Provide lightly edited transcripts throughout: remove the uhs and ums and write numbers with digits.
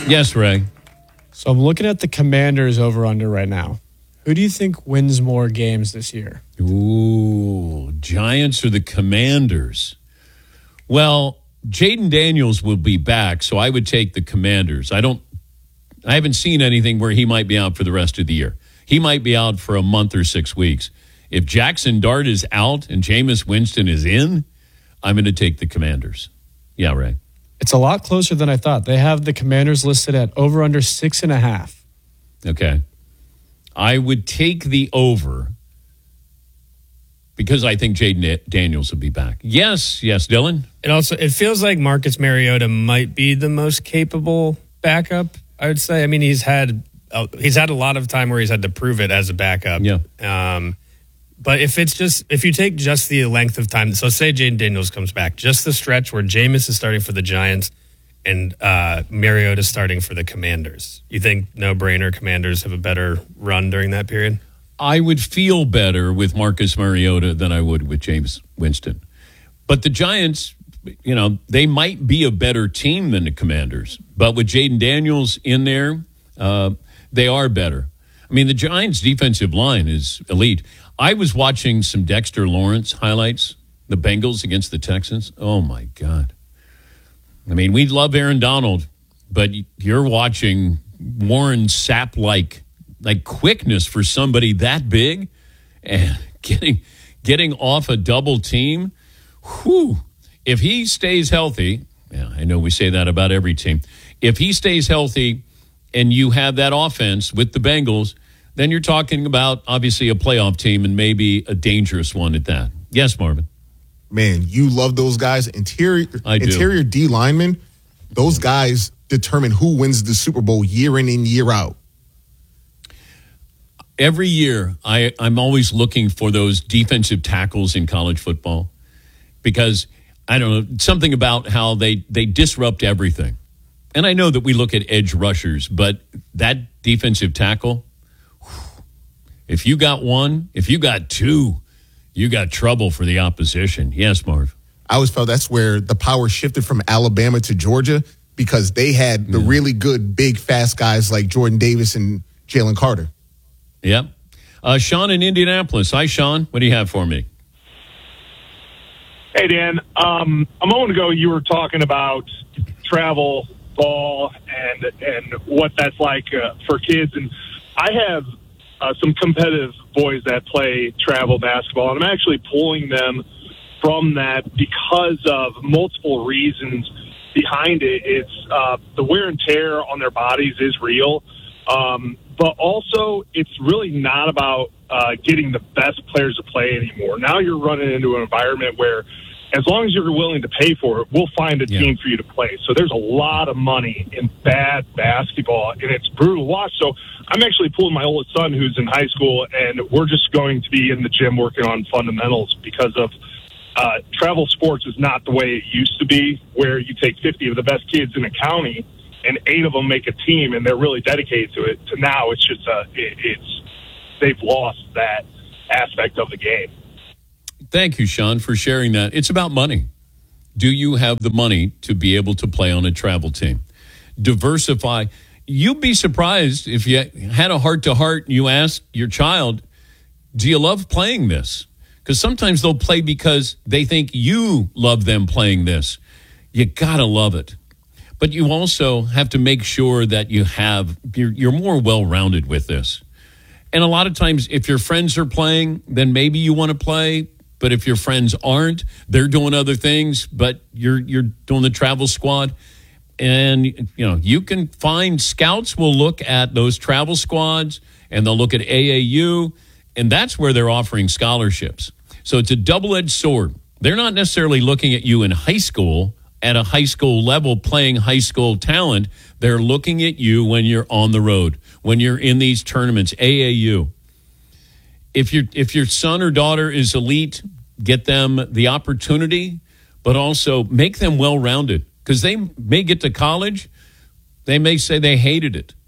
Yes, Ray. So I'm looking at the Commanders over-under right now. Who do you think wins more games this year? Ooh, Giants or the Commanders? Well, Jaden Daniels will be back, so I would take the Commanders. I haven't seen anything where he might be out for the rest of the year. He might be out for a month or 6 weeks. If Jackson Dart is out and Jameis Winston is in, I'm going to take the Commanders. Yeah, Ray. It's a lot closer than I thought. They have the Commanders listed at over-under 6.5. Okay. I would take the over because I think Jaden Daniels will be back. Yes, Dylan. It feels like Marcus Mariota might be the most capable backup, I would say. I mean, he's had a lot of time where he's had to prove it as a backup. Yeah. But if you take just the length of time, so say Jaden Daniels comes back, just the stretch where Jameis is starting for the Giants and Mariota is starting for the Commanders, you think no-brainer Commanders have a better run during that period? I would feel better with Marcus Mariota than I would with Jameis Winston. But the Giants, they might be a better team than the Commanders. But with Jaden Daniels in there, they are better. I mean, the Giants' defensive line is elite. I was watching some Dexter Lawrence highlights, the Bengals against the Texans. Oh, my God. I mean, we love Aaron Donald, but you're watching Warren Sapp-like quickness for somebody that big and getting off a double team. Whew. If he stays healthy, yeah, I know we say that about every team. If he stays healthy and you have that offense with the Bengals, then you're talking about obviously a playoff team and maybe a dangerous one at that. Yes, Marvin. Man, you love those guys. Interior D linemen, those guys determine who wins the Super Bowl year in and year out. Every year, I'm always looking for those defensive tackles in college football because, I don't know, something about how they disrupt everything. And I know that we look at edge rushers, but that defensive tackle, if you got one, if you got two, you got trouble for the opposition. Yes, Marv. I always felt that's where the power shifted from Alabama to Georgia because they had the really good, big, fast guys like Jordan Davis and Jalen Carter. Yep. Sean in Indianapolis. Hi, Sean. What do you have for me? Hey, Dan. A moment ago, you were talking about travel ball and what that's like for kids. And I have some competitive boys that play travel basketball, and I'm actually pulling them from that because of multiple reasons behind it. It's the wear and tear on their bodies is real, but also it's really not about getting the best players to play anymore. Now you're running into an environment where as long as you're willing to pay for it, we'll find a team for you to play. So there's a lot of money in bad basketball, and it's brutal to watch. So I'm actually pulling my oldest son who's in high school, and we're just going to be in the gym working on fundamentals because of travel sports is not the way it used to be, where you take 50 of the best kids in a county and 8 of them make a team and they're really dedicated to it. To now, it's just they've lost that aspect of the game. Thank you, Sean, for sharing that. It's about money. Do you have the money to be able to play on a travel team? Diversify. You'd be surprised if you had a heart-to-heart and you asked your child, do you love playing this? Because sometimes they'll play because they think you love them playing this. You got to love it. But you also have to make sure that you're more well-rounded with this. And a lot of times, if your friends are playing, then maybe you want to play. But if your friends aren't, they're doing other things, but you're doing the travel squad. And, you can find scouts will look at those travel squads and they'll look at AAU, and that's where they're offering scholarships. So it's a double-edged sword. They're not necessarily looking at you in high school at a high school level playing high school talent. They're looking at you when you're on the road, when you're in these tournaments, AAU. If your son or daughter is elite, get them the opportunity, but also make them well-rounded. Because they may get to college, they may say they hated it.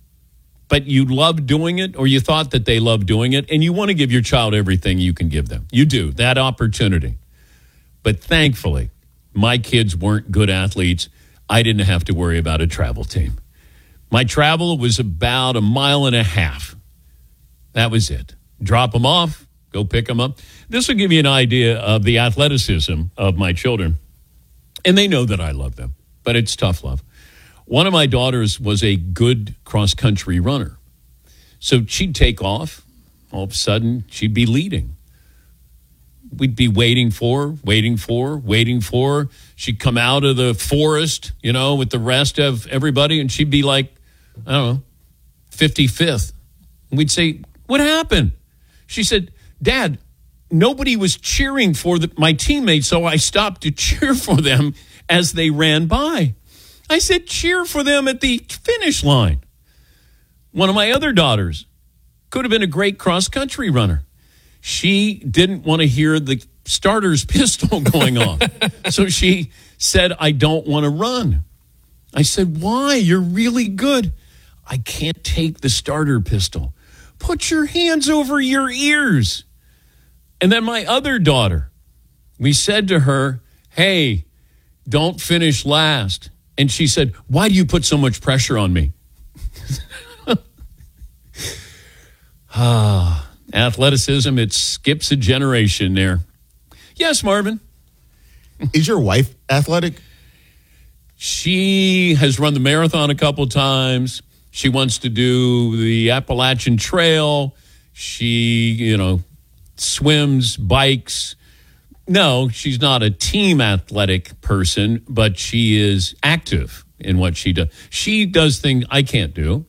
But you loved doing it, or you thought that they loved doing it, and you want to give your child everything you can give them. You do, that opportunity. But thankfully, my kids weren't good athletes. I didn't have to worry about a travel team. My travel was about 1.5 miles. That was it. Drop them off, go pick them up. This will give you an idea of the athleticism of my children. And they know that I love them, but it's tough love. One of my daughters was a good cross-country runner. So she'd take off. All of a sudden, she'd be leading. We'd be waiting for her. She'd come out of the forest, with the rest of everybody, and she'd be like, I don't know, 55th. And we'd say, what happened? She said, Dad, nobody was cheering for my teammates, so I stopped to cheer for them as they ran by. I said, cheer for them at the finish line. One of my other daughters could have been a great cross-country runner. She didn't want to hear the starter's pistol going off. So she said, I don't want to run. I said, why? You're really good. I can't take the starter pistol. Put your hands over your ears. And then my other daughter, we said to her, hey, don't finish last. And she said, why do you put so much pressure on me? Athleticism, it skips a generation there. Yes, Marvin. Is your wife athletic? She has run the marathon a couple times. She wants to do the Appalachian Trail. She, swims, bikes. No, she's not a team athletic person, but she is active in what she does. She does things I can't do.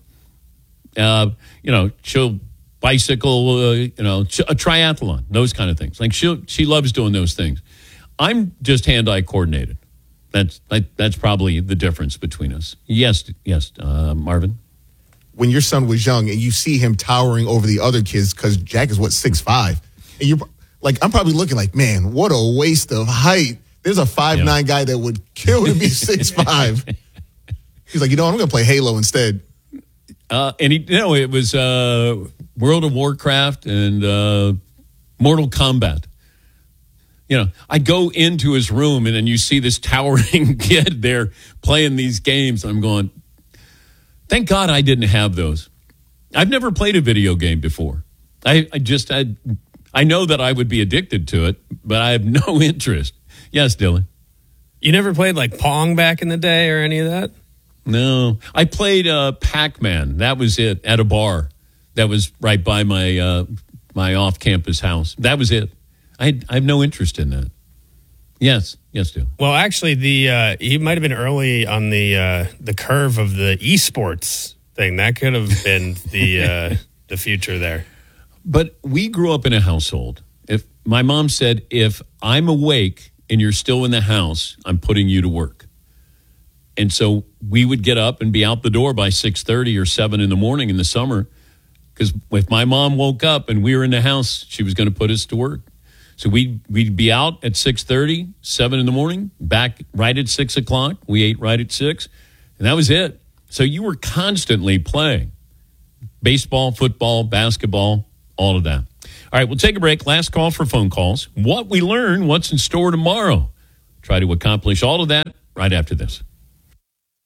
She'll bicycle, a triathlon, those kind of things. Like she loves doing those things. I'm just hand-eye coordinated. That's probably the difference between us. Yes, Marvin. When your son was young and you see him towering over the other kids, because Jack is 6'5", and you're like, I'm probably looking like, man, what a waste of height. There's a 5'9" guy that would kill to be 6'5". He's like, I'm going to play Halo instead. And it was World of Warcraft and Mortal Kombat. I go into his room and then you see this towering kid there playing these games. I'm going, thank God I didn't have those. I've never played a video game before. I know that I would be addicted to it, but I have no interest. Yes, Dylan. You never played like Pong back in the day or any of that? No. I played Pac-Man. That was it, at a bar that was right by my off-campus house. That was it. I have no interest in that. Yes, Dylan. Well, actually, he might have been early on the curve of the esports thing. That could have been the future there. But we grew up in a household. If my mom said, if I'm awake and you're still in the house, I'm putting you to work. And so we would get up and be out the door by 6:30 or 7 in the morning in the summer, because if my mom woke up and we were in the house, she was going to put us to work. So we'd be out at 6:30, 7 in the morning, back right at 6 o'clock. We ate right at 6, and that was it. So you were constantly playing baseball, football, basketball, all of that. All right, we'll take a break. Last call for phone calls. What we learn, what's in store tomorrow. Try to accomplish all of that right after this.